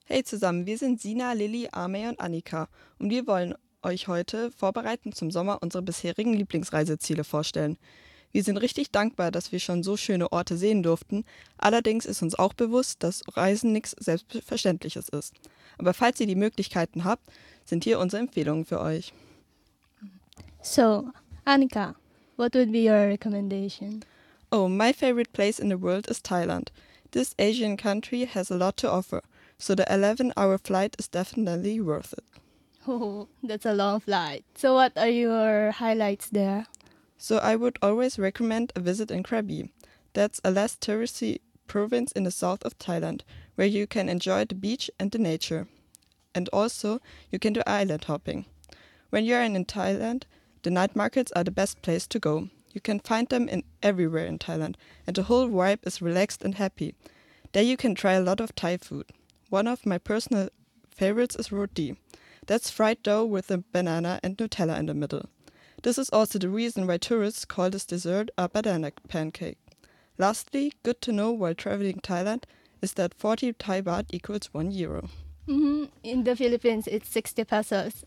Hey zusammen, wir sind Sina, Lilly, Amey und Annika und wir wollen euch heute vorbereiten zum Sommer unsere bisherigen Lieblingsreiseziele vorstellen. Wir sind richtig dankbar, dass wir schon so schöne Orte sehen durften, allerdings ist uns auch bewusst, dass Reisen nichts Selbstverständliches ist. Aber falls ihr die Möglichkeiten habt, sind hier unsere Empfehlungen für euch. So, Annika, what would be your recommendation? Oh, my favorite place in the world is Thailand. This Asian country has a lot to offer, so the 11-hour flight is definitely worth it. Oh, that's a long flight. So what are your highlights there? So I would always recommend a visit in Krabi. That's a less touristy province in the south of Thailand, where you can enjoy the beach and the nature. And also, you can do island hopping. When you are in Thailand, the night markets are the best place to go. You can find them everywhere in Thailand, and the whole vibe is relaxed and happy. There you can try a lot of Thai food. One of my personal favorites is roti. That's fried dough with a banana and Nutella in the middle. This is also the reason why tourists call this dessert a banana pancake. Lastly, good to know while traveling Thailand is that 40 Thai baht equals €1. In the Philippines, it's 60 pesos.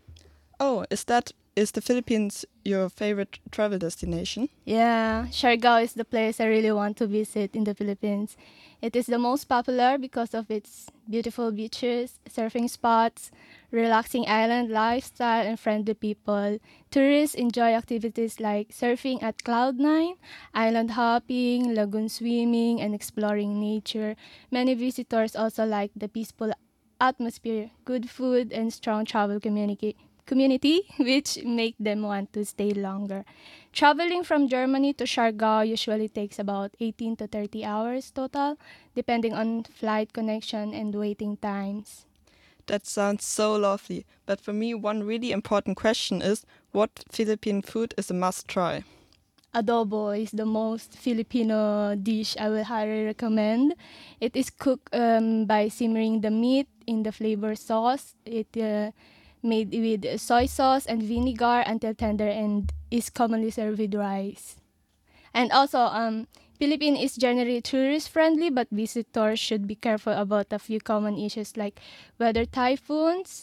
Oh, is the Philippines your favorite travel destination? Yeah, Siargao is the place I really want to visit in the Philippines. It is the most popular because of its beautiful beaches, surfing spots, relaxing island lifestyle, and friendly people. Tourists enjoy activities like surfing at Cloud9, island hopping, lagoon swimming, and exploring nature. Many visitors also like the peaceful atmosphere, good food, and strong travel community, which make them want to stay longer. Traveling from Germany to Siargao usually takes about 18 to 30 hours total, depending on flight connection and waiting times. That sounds so lovely, but for me one really important question is what Philippine food is a must try? Adobo is the most Filipino dish I will highly recommend. It is cooked by simmering the meat in the flavor sauce. It made with soy sauce and vinegar until tender and is commonly served with rice. And also, Philippines is generally tourist friendly, but visitors should be careful about a few common issues like weather typhoons,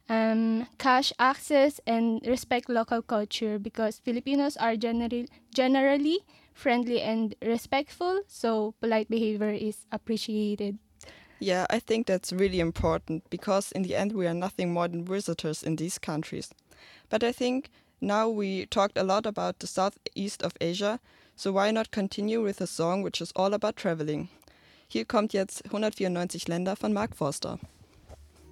cash access, and respect local culture because Filipinos are generally friendly and respectful, so polite behavior is appreciated. Yeah, I think that's really important because in the end we are nothing more than visitors in these countries. But I think now we talked a lot about the southeast of Asia, so why not continue with a song which is all about traveling? Hier kommt jetzt 194 Länder von Mark Forster.